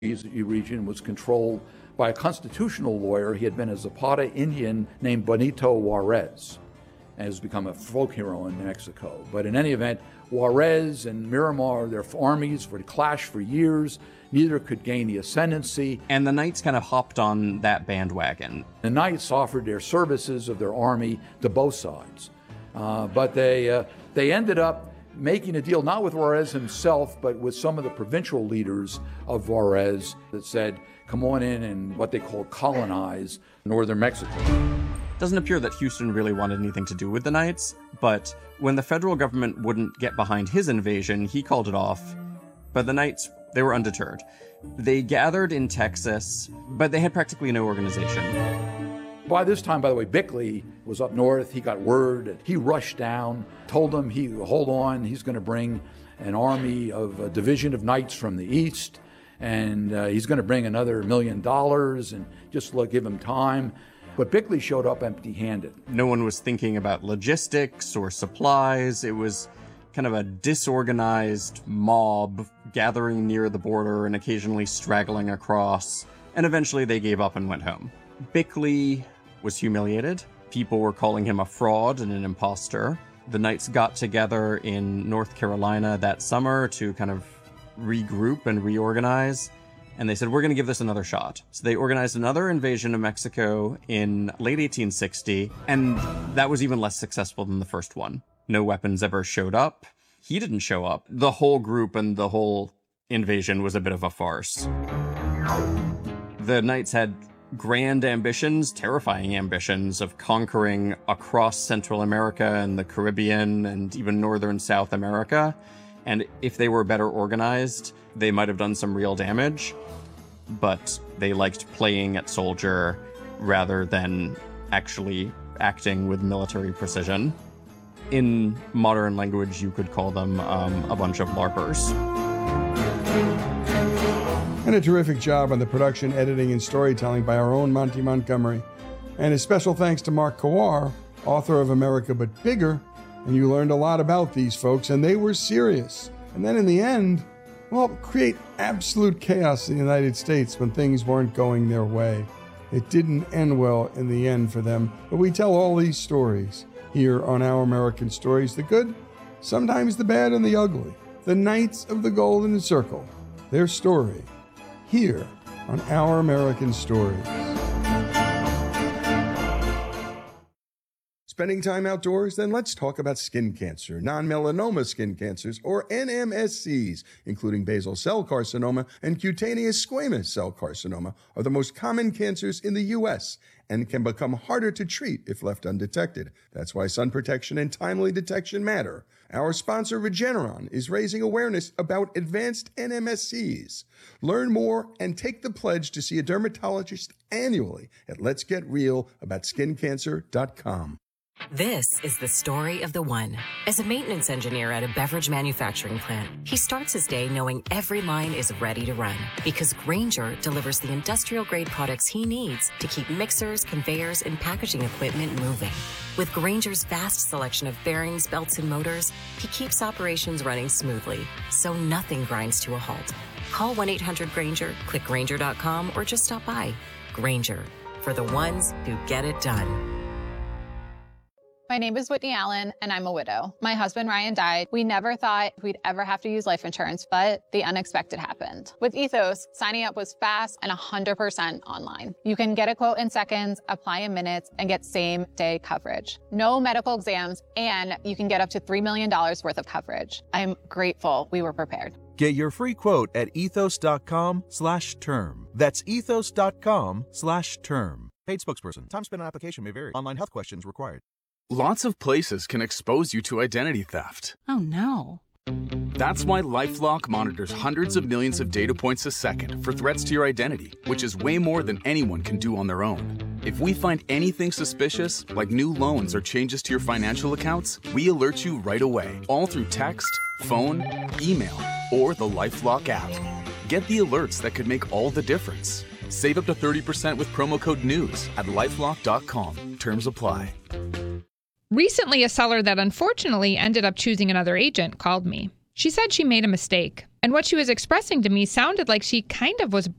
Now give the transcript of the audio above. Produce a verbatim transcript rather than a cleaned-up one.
region was controlled by a constitutional lawyer. He had been a Zapata Indian named Benito Juarez and has become a folk hero in Mexico. But in any event, Juarez and Miramar, their armies were clashed for years. Neither could gain the ascendancy. And the Knights kind of hopped on that bandwagon. The Knights offered their services of their army to both sides. Uh, but they, uh, they ended up making a deal, not with Juarez himself, but with some of the provincial leaders of Juarez that said, come on in and what they call colonize northern Mexico. Doesn't appear that Houston really wanted anything to do with the Knights, but when the federal government wouldn't get behind his invasion, he called it off. But the Knights, they were undeterred. They gathered in Texas, but they had practically no organization. By this time, by the way, Bickley was up north. He got word. He rushed down, told them he hold on. He's going to bring an army of a division of Knights from the east, and uh, he's going to bring another million dollars, and just look, give him time. But Bickley showed up empty-handed. No one was thinking about logistics or supplies. It was kind of a disorganized mob gathering near the border and occasionally straggling across, and eventually they gave up and went home. Bickley was humiliated. People were calling him a fraud and an imposter. The Knights got together in North Carolina that summer to kind of regroup and reorganize, and they said, we're going to give this another shot. So they organized another invasion of Mexico in late eighteen sixty, and that was even less successful than the first one. No weapons ever showed up. He didn't show up. The whole group and the whole invasion was a bit of a farce. The Knights had grand ambitions, terrifying ambitions of conquering across Central America and the Caribbean and even northern South America. And if they were better organized, they might have done some real damage. But they liked playing at soldier rather than actually acting with military precision. In modern language, you could call them um, a bunch of LARPers. And a terrific job on the production, editing, and storytelling by our own Monty Montgomery. And a special thanks to Mark Kowar, author of America But Bigger. And you learned a lot about these folks, and they were serious. And then in the end, well, create absolute chaos in the United States when things weren't going their way. It didn't end well in the end for them, but we tell all these stories here on Our American Stories, the good, sometimes the bad, and the ugly. The Knights of the Golden Circle, their story, here on Our American Stories. Spending time outdoors? Then let's talk about skin cancer, non-melanoma skin cancers, or N M S Cs, including basal cell carcinoma and cutaneous squamous cell carcinoma, are the most common cancers in the U S and can become harder to treat if left undetected. That's why sun protection and timely detection matter. Our sponsor, Regeneron, is raising awareness about advanced N M S Cs. Learn more and take the pledge to see a dermatologist annually at lets get real about skin cancer dot com. This is the story of the one. As a maintenance engineer at a beverage manufacturing plant, he starts his day knowing every line is ready to run because Grainger delivers the industrial-grade products he needs to keep mixers, conveyors, and packaging equipment moving. With Grainger's vast selection of bearings, belts, and motors, he keeps operations running smoothly, so nothing grinds to a halt. Call one eight hundred Grainger, click Grainger dot com, or just stop by. Grainger, for the ones who get it done. My name is Whitney Allen, and I'm a widow. My husband, Ryan, died. We never thought we'd ever have to use life insurance, but the unexpected happened. With Ethos, signing up was fast and one hundred percent online. You can get a quote in seconds, apply in minutes, and get same-day coverage. No medical exams, and you can get up to three million dollars worth of coverage. I'm grateful we were prepared. Get your free quote at ethos.com slash term. That's ethos.com slash term. Paid spokesperson. Time spent on application may vary. Online health questions required. Lots of places can expose you to identity theft. Oh, no. That's why LifeLock monitors hundreds of millions of data points a second for threats to your identity, which is way more than anyone can do on their own. If we find anything suspicious, like new loans or changes to your financial accounts, we alert you right away, all through text, phone, email, or the LifeLock app. Get the alerts that could make all the difference. Save up to thirty percent with promo code NEWS at lifelock dot com. Terms apply. Recently, a seller that unfortunately ended up choosing another agent called me. She said she made a mistake, and what she was expressing to me sounded like she kind of was